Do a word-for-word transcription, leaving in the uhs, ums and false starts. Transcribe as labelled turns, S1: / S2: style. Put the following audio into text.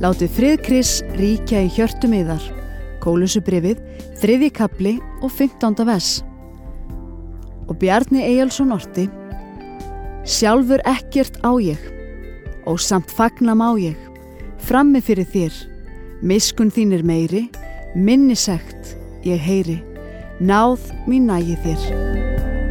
S1: Látið frið Krists ríkja í hjörtum yðar. Kólusubréfið, þriðji kafli og fimmtánda vers. Og Bjarni Eyjólfsson orti: Sjálfur ekkert á ég, og samt fagna má ég, frammi fyrir þér, miskunn þín er meiri, minni sekt ég heyri, náð mín nægi þér.